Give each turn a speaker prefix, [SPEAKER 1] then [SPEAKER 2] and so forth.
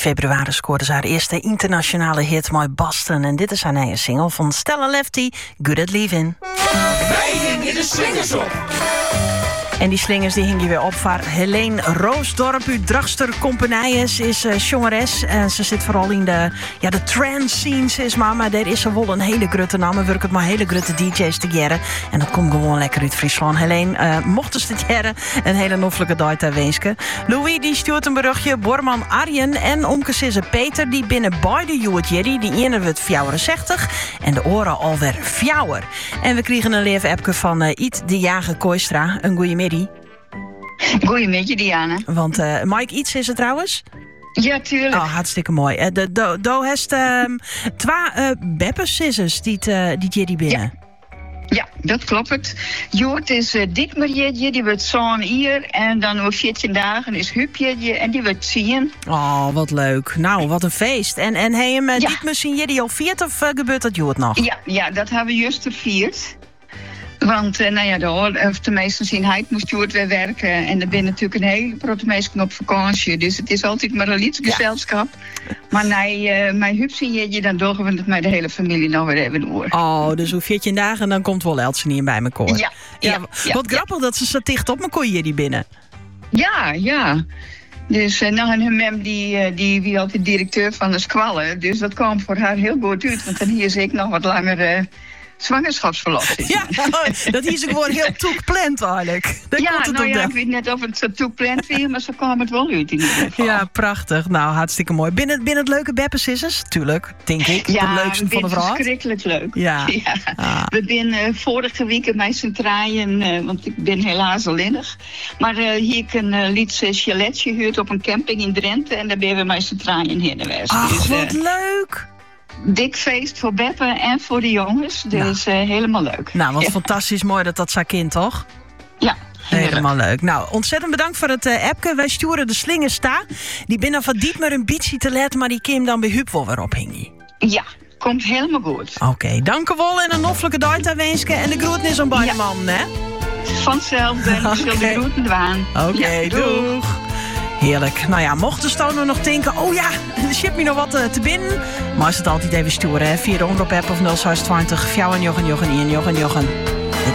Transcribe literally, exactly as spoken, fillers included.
[SPEAKER 1] februari scoorde ze haar eerste internationale hit met Boston. En dit is haar nieuwe single van Stella Lefty, Good at Leaving.
[SPEAKER 2] Wij hingen de slingers op.
[SPEAKER 1] En die slingers die hing je weer op voor Helene Roosdorp. Uw Dragster Compagnies is uh, jongeres. En ze zit vooral in de, ja, de trance scenes is maar. Maar daar is ze wel een hele grote naam. We werken maar hele grote D J's te jaren. En dat komt gewoon lekker uit Friesland. Helene, uh, mochten ze het jaren, een hele noffelijke dag ter wenske. Louis die stuurt een berichtje. Borman Arjen en omke Sisse Peter. Die binnen beide Joet Jerry. Die ene wordt vijfenzestig. En de oren alweer fjouwer. En we kregen een leef-appje van uh, Iet de Jager Kooistra. Een goeie middag.
[SPEAKER 3] Goedemiddag, Diana.
[SPEAKER 1] Want uh, Mike iets is het trouwens?
[SPEAKER 3] Ja, tuurlijk.
[SPEAKER 1] Oh, hartstikke mooi. Uh, de, do, do heeft uh, twee uh, beppensissers die uh, die jullie binnen.
[SPEAKER 3] Ja. Ja, dat klopt het. Joort is uh, dik Marietje, die wordt zo'n hier. En dan over veertien dagen is Hupje en die wordt zien.
[SPEAKER 1] Oh, wat leuk. Nou, wat een feest. En, en hij hem uh,
[SPEAKER 3] ja.
[SPEAKER 1] dik misschien jullie al viert of uh, gebeurt dat Joort nog?
[SPEAKER 3] Ja, ja, dat hebben we juist gevierd. Want uh, nou ja, de, of de meesten zien hij moest Joert weer werken. En er ben natuurlijk een hele grote meesten op vakantie. Dus het is altijd maar een lied gezelschap. Ja. Maar nee, uh, mijn Huub zie je, dan doen we het met de hele familie nog weer even door.
[SPEAKER 1] Oh, dus hoe veertien dagen, dan komt wel Eltje niet bij me koor.
[SPEAKER 3] Ja, ja,
[SPEAKER 1] ja,
[SPEAKER 3] ja.
[SPEAKER 1] Wat grappig ja. dat ze zo dicht op me kon hier die binnen.
[SPEAKER 3] Ja, ja. Dus uh, nou, en hun mem die, uh, die wie altijd directeur van de squallen. Dus dat kwam voor haar heel goed uit. Want dan hier zie ik nog wat langer... Uh, zwangerschapsverlof.
[SPEAKER 1] Ja, dat is gewoon heel toegepland eigenlijk. Dat
[SPEAKER 3] ja,
[SPEAKER 1] het
[SPEAKER 3] nou ja,
[SPEAKER 1] de...
[SPEAKER 3] ik weet net of het zo toegepland weer, maar zo kwam het wel uit in ieder geval.
[SPEAKER 1] Ja, prachtig. Nou, hartstikke mooi. Binnen, binnen het leuke beppensissers? Tuurlijk, denk ik.
[SPEAKER 3] Ja,
[SPEAKER 1] het leukste van de vrouw.
[SPEAKER 3] Verschrikkelijk leuk.
[SPEAKER 1] Ja.
[SPEAKER 3] ja.
[SPEAKER 1] Ah.
[SPEAKER 3] We zijn uh, vorige week met z'n draaien, uh, want ik ben helaas alleenig. Maar uh, hier ik een uh, liedse chaletje gehuurd op een camping in Drenthe en daar ben we met z'n draaien heen geweest.
[SPEAKER 1] Ach,
[SPEAKER 3] dus, uh,
[SPEAKER 1] wat leuk!
[SPEAKER 3] Dik feest voor Beppe en voor de jongens. Dus nou. uh, helemaal leuk.
[SPEAKER 1] Nou, wat
[SPEAKER 3] ja.
[SPEAKER 1] fantastisch mooi dat dat zo kind, toch?
[SPEAKER 3] Ja.
[SPEAKER 1] Helemaal leuk. Nou, ontzettend bedankt voor het uh, appje. Wij sturen de slingers sta. Die binnen van diep maar een beetje te letten, maar die Kim dan bij Huub wel weer ophing.
[SPEAKER 3] Ja, komt helemaal goed.
[SPEAKER 1] Oké, okay, dank u wel en een noffelijke dag te wensen. En de groeten is aan beide ja. mannen, hè?
[SPEAKER 3] Vanzelfde. Ik okay. zal de groeten doen.
[SPEAKER 1] Oké, okay, ja, doeg. doeg. Heerlijk. Nou ja, mochten Stoner nog denken... oh ja, er zit me nog wat uh, te binnen. Maar is het altijd even stoer, hè? Via de omroep app of nul zes twintig, vier en jochen, jochen, en jochen, jochen.